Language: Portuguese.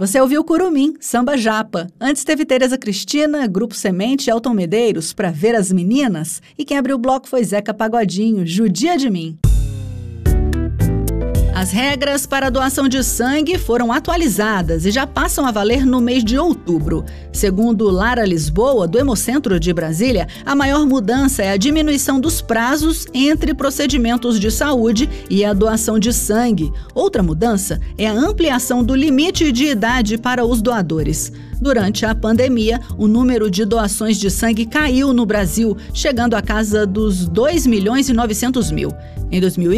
Você ouviu Curumim, Samba Japa. Antes teve Tereza Cristina, Grupo Semente e Elton Medeiros, Pra Ver as Meninas. E quem abriu o bloco foi Zeca Pagodinho, Judia de Mim. As regras para a doação de sangue foram atualizadas e já passam a valer no mês de outubro. Segundo Lara Lisboa, do Hemocentro de Brasília, a maior mudança é a diminuição dos prazos entre procedimentos de saúde e a doação de sangue. Outra mudança é a ampliação do limite de idade para os doadores. Durante a pandemia, o número de doações de sangue caiu no Brasil, chegando à casa dos 2.900.000. Em 2020,